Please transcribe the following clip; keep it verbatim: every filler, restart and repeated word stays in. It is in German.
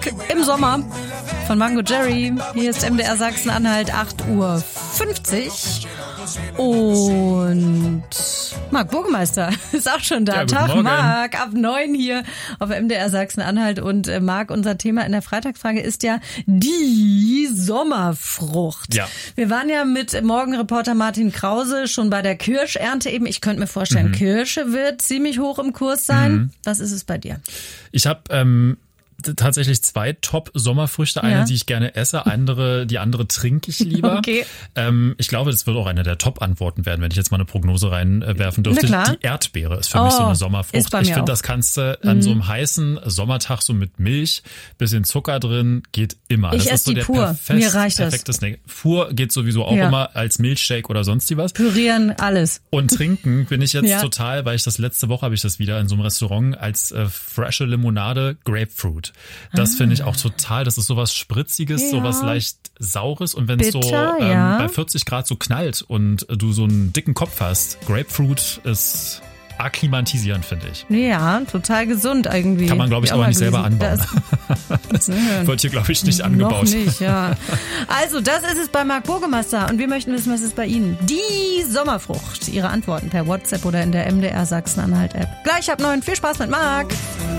Musik im Sommer von Mango Jerry. Hier ist M D R Sachsen-Anhalt, acht Uhr fünfzig. Und Marc Burgemeister ist auch schon da. Ja, Tag, Morgen. Marc, ab neun hier auf M D R Sachsen-Anhalt. Und äh, Marc, unser Thema in der Freitagsfrage ist ja die Sommerfrucht. Ja. Wir waren ja mit Morgenreporter Martin Krause schon bei der Kirschernte eben. Ich könnte mir vorstellen, Mhm. Kirsche wird ziemlich hoch im Kurs sein. Mhm. Was ist es bei dir? Ich habe ähm, tatsächlich zwei Top-Sommerfrüchte. Eine, Ja. die ich gerne esse, andere, die andere trinke ich lieber. Okay. Ähm, ich glaube, das wird auch eine der Top-Antworten werden, wenn ich jetzt mal eine Prognose reinwerfen dürfte. Na klar. Die Erdbeere ist für mich so Oh, eine ist Sommerfrucht. bei Ich mir finde, auch. das kannst du an so einem heißen Sommertag so mit Milch, bisschen Zucker drin, geht immer. Ich das esse ist so die der pur. perfekt- Mir reicht das. perfekte Snack. Pur geht sowieso auch Ja. immer als Milchshake oder sonst was. Pürieren, alles. Und trinken bin ich jetzt Ja. total, weil ich das letzte Woche habe ich das wieder in so einem Restaurant als äh, frische Limonade Grapefruit. Das Ah. finde ich auch total, das ist sowas Spritziges, Ja. sowas leicht Saures und wenn es so Bitter, ähm, ja. bei vierzig Grad so knallt und du so einen dicken Kopf hast, Grapefruit ist akklimatisierend, finde ich. Ja, total gesund irgendwie. Kann man, glaube ich, Hab aber auch nicht mal selber gelesen. anbauen. Das Wird hier, glaube ich, nicht angebaut. Noch nicht, ja. Also, das ist es bei Marc Burgemeister und wir möchten wissen, was ist bei Ihnen? Die Sommerfrucht. Ihre Antworten per WhatsApp oder in der M D R Sachsen-Anhalt-App. Gleich ab neun. Viel Spaß mit Marc.